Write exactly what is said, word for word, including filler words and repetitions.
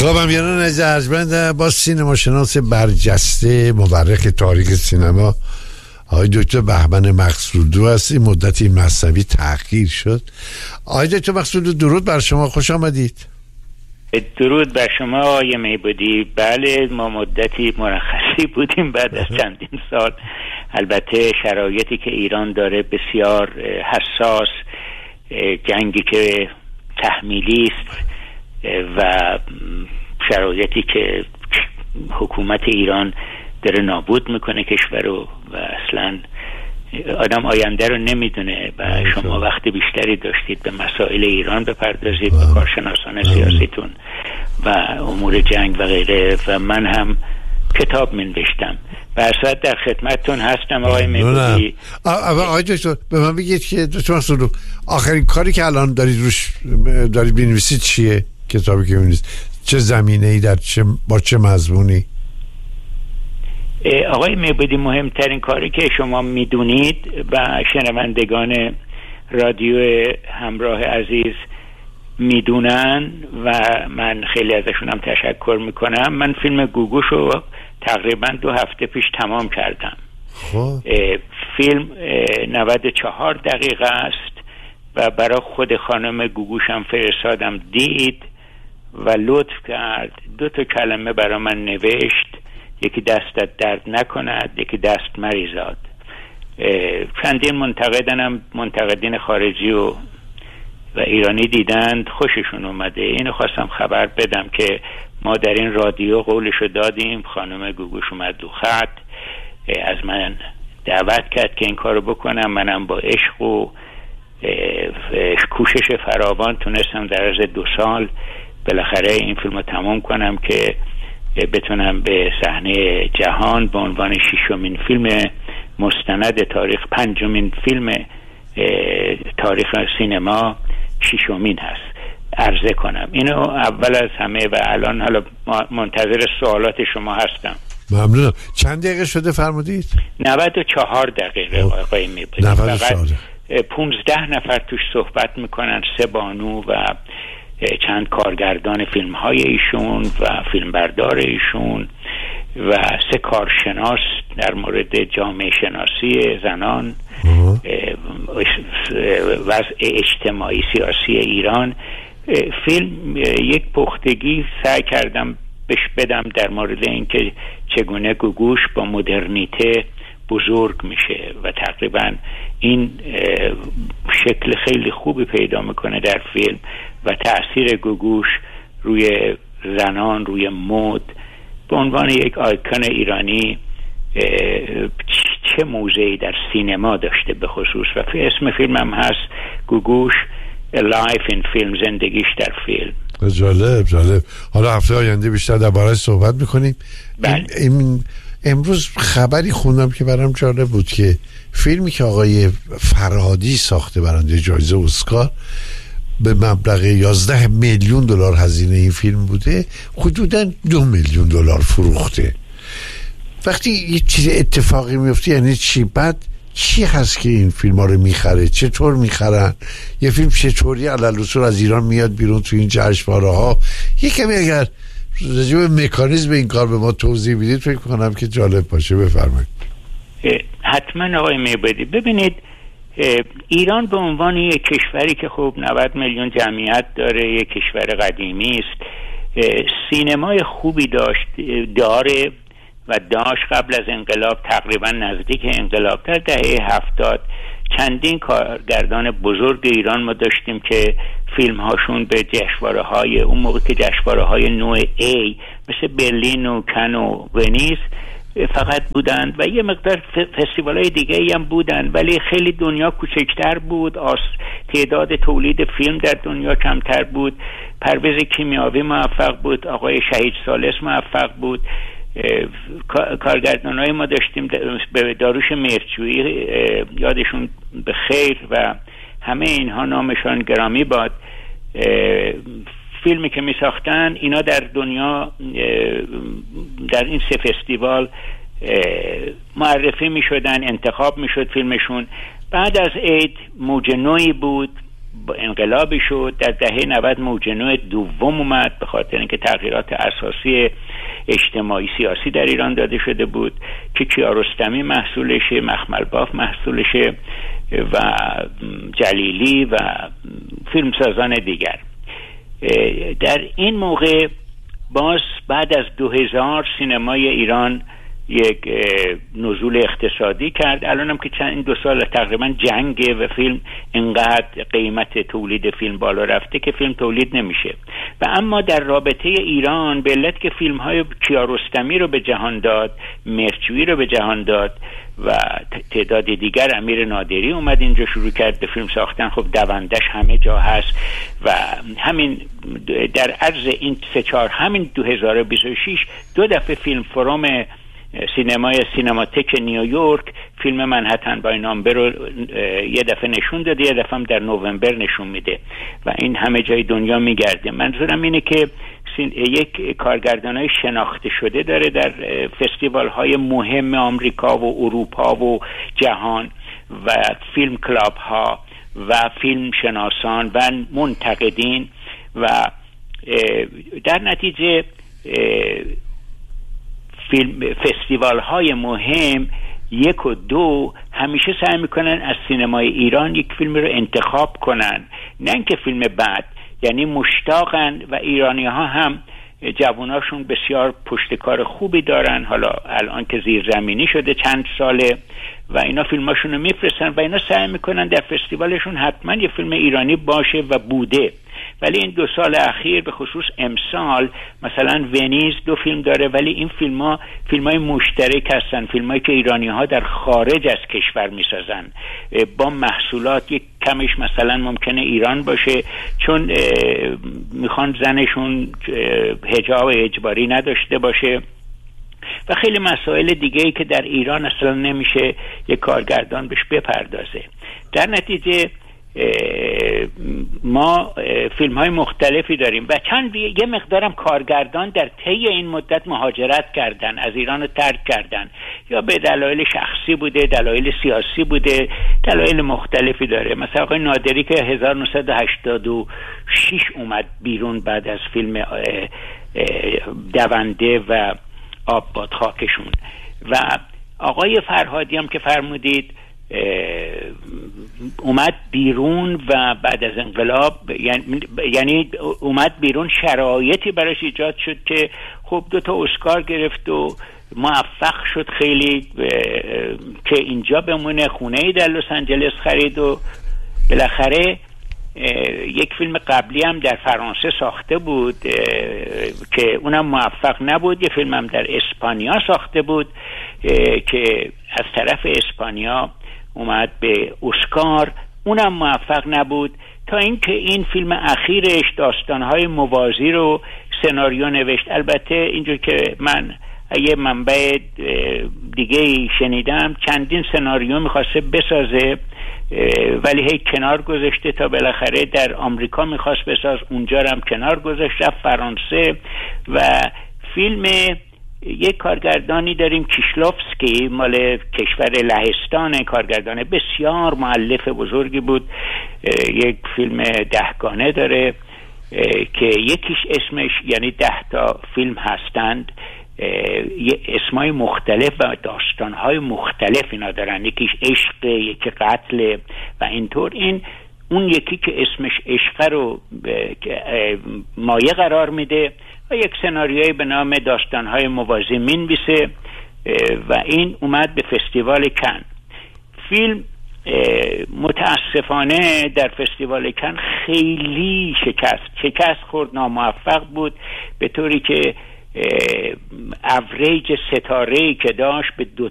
خب امیران عزیز ارجمند با سینما شناس برجسته مورخ تاریخ سینما آقای دکتر بهمن مقصودلو هستی. مدتی مصنوی تأخیر شد. آقای دکتر مقصودلو درود بر شما، خوش آمدید. درود بر شما آقای میبودی. بله ما مدتی مرخصی بودیم بعد از چندین سال. البته شرایطی که ایران داره بسیار حساس، جنگی که تحمیلی است و شرایطی که حکومت ایران داره نابود میکنه کشور رو و اصلا آدم آینده رو نمیدونه و شما وقتی بیشتری داشتید به مسائل ایران بپردازید به کارشناسان سیاسیتون و امور جنگ و غیره و من هم کتاب منوشتم و اصلا در خدمتتون هستم آقای میبودی. آقای دکتر به من بگید که دکتر مقصودلو آخرین کاری که الان دارید روش دارید بنویسید چیه؟ کتابی که بنویسید چه زمینه‌ای در چه با چه مضمونی؟ آقای میبودی مهمترین کاری که شما میدونید و شنوندگان رادیو همراه عزیز میدونن و من خیلی ازشون هم تشکر میکنم، من فیلم گوگوش رو تقریبا دو هفته پیش تمام کردم. خب فیلم نود و چهار دقیقه است و برای خود خانم گوگوشم فرستادم، دید و لطف کرد دو تا کلمه برای من نوشت، یکی دستت درد نکند، یکی دست مریزاد. چندین منتقدنم منتقدین خارجی و و ایرانی دیدند، خوششون اومده. اینو خواستم خبر بدم که ما در این رادیو قولشو دادیم. خانم گوگوش اومد دو خط از من دعوت کرد که این کارو بکنم. منم با عشق و کوشش فراوان تونستم در عرض دو سال بالاخره این فیلمو تمام کنم که بتونم به صحنه جهان به عنوان ششمین فیلم مستند تاریخ، پنجمین فیلم تاریخ سینما، ششمین هست، عرضه کنم. اینو اول از همه و الان حالا منتظر سوالات شما هستم. ممنونم. چند دقیقه شده فرمودید؟ نود و چهار دقیقه آقای میبودید. فقط پونزده نفر توش صحبت میکنن، سه بانو و چند کارگردان فیلم های ایشون و فیلمبردار ایشون و سه کارشناس در مورد جامعه شناسی زنان، وضع اجتماعی سیاسی ایران. فیلم یک پختگی سعی کردم بهش بدم در مورد اینکه چگونه گوگوش با مدرنیته بزرگ میشه و تقریبا این شکل خیلی خوبی پیدا میکنه در فیلم و تأثیر گوگوش روی زنان، روی مد به عنوان یک آیکون ایرانی چه موضعی در سینما داشته به خصوص. و فی اسم فیلم هم هست گوگوش Life in Film، زندگیش در فیلم. جالب جالب. حالا هفته آینده بیشتر درباره‌اش صحبت میکنیم. بله. این امروز خبری خوندم که برام جالب بود که فیلمی که آقای فرهادی ساخته برنده جایزه اسکار به مبلغ یازده میلیون دلار هزینه این فیلم بوده، حدوداً دو میلیون دلار فروخته. وقتی یه چیز اتفاقی میفته یعنی چی؟ بعد چی هست که این فیلم ها رو میخره؟ چطور میخرن؟ یه فیلم چطوری علالرسول از ایران میاد بیرون تو این جشنواره ها؟ یه کمی اگر راجع به مکانیزم این کار به ما توضیح بدید فکر کنم که جالب باشه. بفرمایید. حتما آقای میبودی. ببینید ایران به عنوان یک کشوری که خب نود میلیون جمعیت داره، یک کشور قدیمی است، سینمای خوبی داشت داره و داشت قبل از انقلاب، تقریبا نزدیک انقلاب در دهه هفتاد چندین کارگردان بزرگ ایران ما داشتیم که فیلم هاشون به جشنواره های اون موقع که جشنواره های نوع A مثل برلین و کن و ونیز فقط بودند و یه مقدار فستیوال های دیگه هم بودند، ولی خیلی دنیا کوچکتر بود، تعداد تولید فیلم در دنیا کمتر بود. پرویز کیمیاوی موفق بود، آقای شهید ثالث موفق بود، کارگردان های ما داشتیم به داروش مرچویی یادشون به خیر و همه اینها نامشان گرامی باد. فیلمی که می ساختن اینا در دنیا در این سه فستیوال معرفی می شدن، انتخاب می شد فیلمشون. بعد از عید موج نوعی بود با انقلابی شد. در دهه نود موج نو دوم اومد به خاطر اینکه تغییرات اساسی اجتماعی سیاسی در ایران داده شده بود که کیارستمی محصولشه، مخملباف محصولشه و جلیلی و فیلمسازان دیگر. در این موقع باز بعد از دو هزار سینمای ایران یک نزول اقتصادی کرد. الان هم که چند دو سال تقریبا جنگه و فیلم اینقدر قیمت تولید فیلم بالا رفته که فیلم تولید نمیشه. و اما در رابطه ایران به علت که فیلم های کیارستمی رو به جهان داد، مرچوی رو به جهان داد و تعداد دیگر، امیر نادری اومد اینجا شروع کرد به فیلم ساختن، خب دوندش همه جا هست و همین در عرض این سه چهار همین دو هزار و بیست و شش دو دفعه فیلم فروم سینمای سینماتک نیویورک فیلم منهتن بای نامبر رو یه دفعه نشون داده، یه دفعه هم در نوامبر نشون میده و این همه جای دنیا میگرده. منظورم اینه که یک کارگردانای شناخته شده داره در فستیوال های مهم آمریکا و اروپا و جهان و فیلم کلاب ها و فیلم شناسان و منتقدین و در نتیجه فیلم فستیوال های مهم یک و دو همیشه سعی میکنن از سینمای ایران یک فیلم رو انتخاب کنن، نه اینکه فیلم بعد. یعنی مشتاقن و ایرانی ها هم جواناشون بسیار پشتکار خوبی دارن، حالا الان که زیرزمینی شده چند ساله و اینا فیلماشون رو میفرستن و اینا سعی میکنن در فستیوالشون حتما یه فیلم ایرانی باشه و بوده. ولی این دو سال اخیر به خصوص امسال مثلا ونیز دو فیلم داره ولی این فیلم ها فیلم های مشترک هستن، فیلم هایی که ایرانی ها در خارج از کشور میسازن با محصولات یک کمش مثلا ممکنه ایران باشه چون میخوان زنشون حجاب اجباری نداشته باشه و خیلی مسائل دیگه ای که در ایران اصلا نمیشه یک کارگردان بهش بپردازه. در نتیجه ما فیلم های مختلفی داریم و چند یه مقدارم کارگردان در طی این مدت مهاجرت کردن، از ایران رو ترک کردن، یا به دلایل شخصی بوده، دلایل سیاسی بوده، دلایل مختلفی داره. مثلا آقای نادری که هزار و نهصد و هشتاد و شش اومد بیرون بعد از فیلم دونده و آب باد خاکشون و آقای فرهادی هم که فرمودید اومد بیرون و بعد از انقلاب یعنی اومد بیرون شرایطی براش ایجاد شد که خب دو تا اسکار گرفت و موفق شد خیلی که اینجا بمونه، خونه‌ای در لس آنجلس خرید و بالاخره یک فیلم قبلی هم در فرانسه ساخته بود که اونم موفق نبود. یه فیلم هم در اسپانیا ساخته بود که از طرف اسپانیا اومد به اسکار، اونم موفق نبود. تا اینکه این فیلم اخیرش داستانهای موازی رو سناریو نوشت. البته اینجور که من یه منبع دیگه شنیدم چندین سناریو میخواسته بسازه ولی هی کنار گذاشته تا بالاخره در آمریکا میخواست بساز، اونجا هم کنار گذاشت رفت فرانسه. و فیلم یک کارگردانی داریم کیشلوفسکی مال کشور لهستان، کارگردان بسیار مؤلف بزرگی بود، یک فیلم دهگانه داره که یکیش اسمش یعنی ده تا فیلم هستند، اسمای مختلف و داستانهای مختلف اینا دارن، یکیش عشق، یکی قتل و اینطور. این اون یکی که اسمش عشق رو مایه قرار میده و یک سناریوی به نام داستانهای موازی مینویسه و این اومد به فستیوال کن. فیلم متاسفانه در فستیوال کن خیلی شکست شکست خورد، ناموفق بود، به طوری که اوریج ستاره‌ای که داشت به دو